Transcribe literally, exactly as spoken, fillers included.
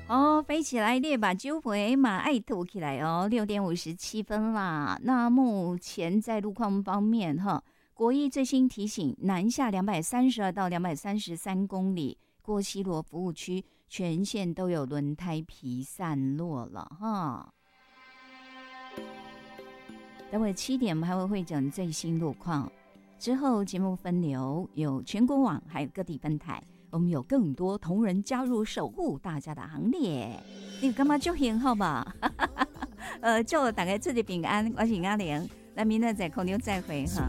哦，飞起来，列把酒杯嘛爱吐起来哦。六点五十七分啦。那目前在路况方面哈，国一最新提醒，南下两百三十二到两百三十三公里，郭西罗服务区全线都有轮胎皮散落了哈。待会七点我们还会会诊最新路况，之后节目分流有全国网还有各地分台。我们有更多同仁加入守护大家的行列，你干嘛就很好吧？呃，祝大家自己平安，我是阿玲，那明天在空中再会哈。